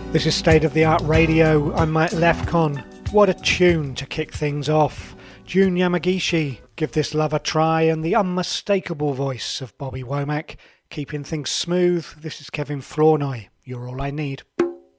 This is State of the Art Radio. I'm Mike Lefcon. What a tune to kick things off. Jun Yamagishi, Give This Love a Try, and the unmistakable voice of Bobby Womack, keeping things smooth. This is Kevin Flournoy. You're All I Need.